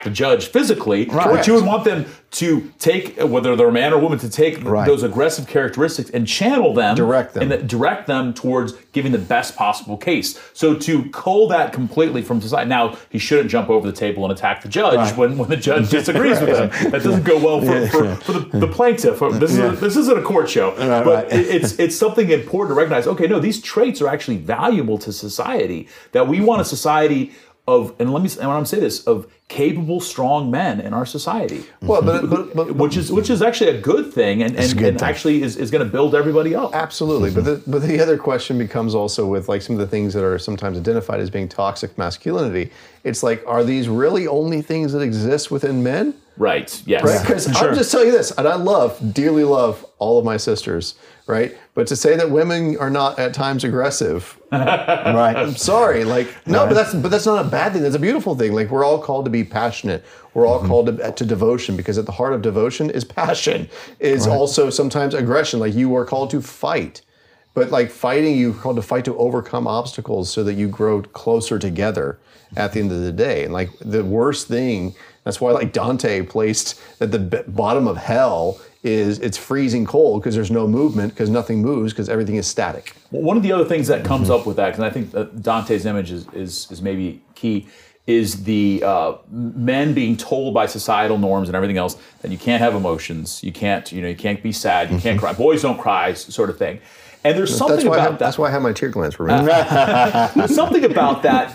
the judge physically, Right. but you would want them to take, whether they're a man or woman, to take those aggressive characteristics and channel them, and direct them towards giving the best possible case. So to cull that completely from society. Now, he shouldn't jump over the table and attack the judge when the judge disagrees with him. That doesn't go well for the plaintiff. This isn't a court show, but it's something important to recognize. Okay, no, these traits are actually valuable to society. That we want a society of, and when I'm saying this, of capable, strong men in our society. Well, but which is actually a good thing, and actually is going to build everybody up. Absolutely, but the other question becomes also with like some of the things that are sometimes identified as being toxic masculinity. It's like, are these really only things that exist within men? Right. Yes. Right. Because I'll just tell you this, and I dearly love all of my sisters. Right. But to say that women are not at times aggressive, right? I'm sorry. Like, no, but that's not a bad thing. That's a beautiful thing. Like, we're all called to be passionate. We're all called to devotion, because at the heart of devotion is passion. Is also sometimes aggression. Like, you are called to fight. But like fighting, you're called to fight to overcome obstacles so that you grow closer together at the end of the day. And like the worst thing, that's why like Dante placed at the bottom of hell is it's freezing cold, because there's no movement, because nothing moves, because everything is static. Well, one of the other things that comes up with that, because I think that Dante's image is maybe key, is the men being told by societal norms and everything else that you can't have emotions, you can't be sad, you can't cry, boys don't cry, sort of thing. And there's something about that. That's why I have my tear glands removed. There's something about that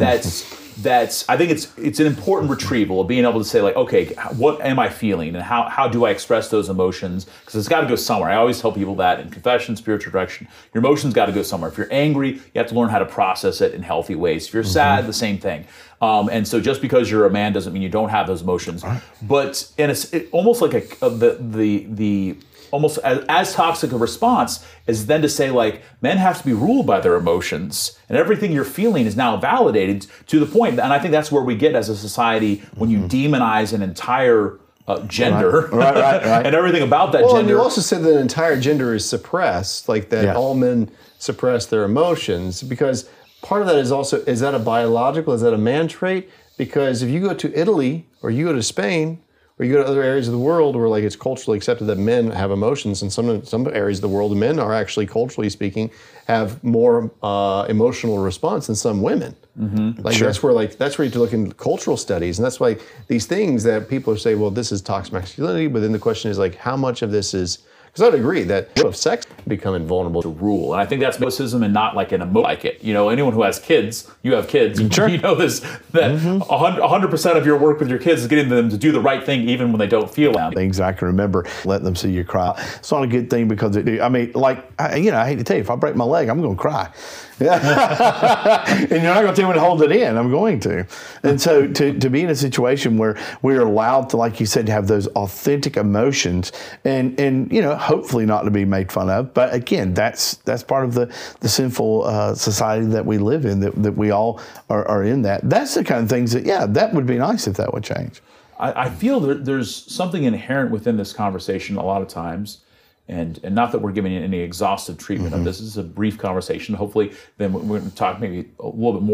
that's I think it's an important retrieval of being able to say, like, okay, what am I feeling, and how do I express those emotions? Because it's got to go somewhere. I always tell people that in confession, spiritual direction, your emotions got to go somewhere. If you're angry, you have to learn how to process it in healthy ways. If you're sad, the same thing. And so just because you're a man doesn't mean you don't have those emotions. But and it's almost like the almost as toxic a response is then to say, like, men have to be ruled by their emotions, and everything you're feeling is now validated to the point. And I think that's where we get as a society when you demonize an entire gender and everything about that gender. And you also said that an entire gender is suppressed, like that all men suppress their emotions, because part of that is also, is that a biological, is that a man trait? Because if you go to Italy or you go to Spain, or you go to other areas of the world where like it's culturally accepted that men have emotions, and some areas of the world, men are actually, culturally speaking, have more emotional response than some women. That's where you have to look in cultural studies, and that's why these things that people say, well, this is toxic masculinity, but then the question is like, how much of this is? Because I would agree that of sex become invulnerable to rule, and I think that's mysticism and not like an emotion like it. You know, anyone who has kids, you have kids, you know this, that 100% of your work with your kids is getting them to do the right thing even when they don't feel it. Exactly. Remember, letting them see you cry. It's not a good thing, because I hate to tell you, if I break my leg, I'm going to cry. And you're not going to tell me to hold it in. I'm going to. And so to be in a situation where we're allowed to, like you said, to have those authentic emotions and hopefully not to be made fun of. But again, that's part of the sinful society that we live in, that we all are in that. That's the kind of things that would be nice if that would change. I feel there's something inherent within this conversation a lot of times. And not that we're giving any exhaustive treatment of this. This is a brief conversation. Hopefully, then we're going to talk maybe a little bit more